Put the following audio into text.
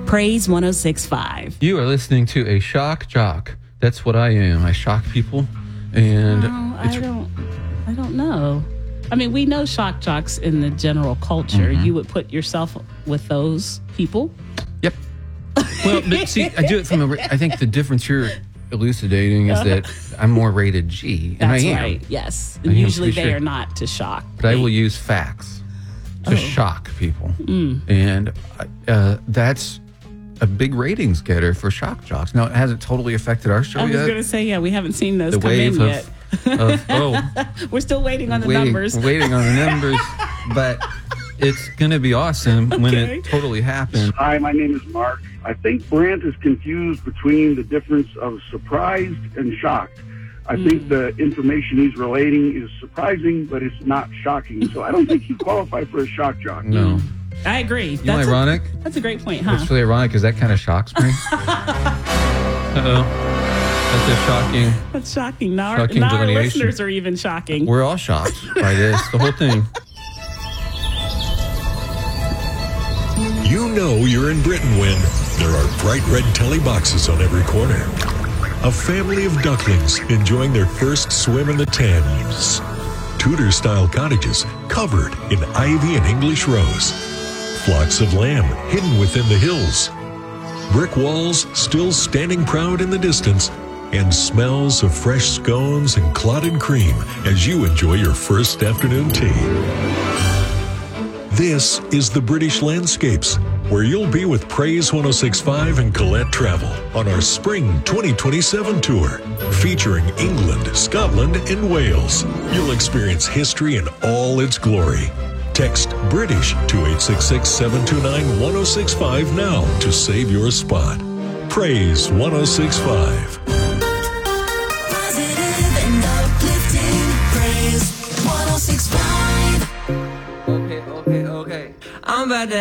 Praise 106.5. You are listening to a shock jock. That's what I am. I shock people. And I don't know. I mean, we know shock jocks in the general culture. You would put yourself with those people. Yep. Well, but see, I do it from I think the difference you're elucidating is that I'm more rated G. And That's I am. right, yes. And usually they are not to shock. But I will use facts to shock people. And that's a big ratings getter for shock jocks. Now, it hasn't totally affected our show yet. I was going to say, we haven't seen those come in yet. We're still waiting on the numbers. Waiting on the numbers, but it's going to be awesome when it totally happens. Hi, my name is Mark. I think Brant is confused between the difference of surprised and shocked. I think the information he's relating is surprising, but it's not shocking. So I don't think he'd qualify for a shock jock. No. I agree. You know, ironic? That's a great point, huh? What's really ironic is that kind of shocks me. Uh-oh. That's a shocking. That's shocking. Now our delineation. Listeners are even shocking. We're all shocked by this, the whole thing. You know you're in Britain when there are bright red telly boxes on every corner. A family of ducklings enjoying their first swim in the Thames. Tudor-style cottages covered in ivy and English rose. Flocks of lamb hidden within the hills. Brick walls still standing proud in the distance, and smells of fresh scones and clotted cream as you enjoy your first afternoon tea. This is the British Landscapes, where you'll be with Praise 106.5 and Colette Travel on our Spring 2027 tour, featuring England, Scotland, and Wales. You'll experience history in all its glory. Text British to 866-729-1065 now to save your spot. Praise 106.5. Positive and uplifting. Praise 106.5. Okay. I'm about to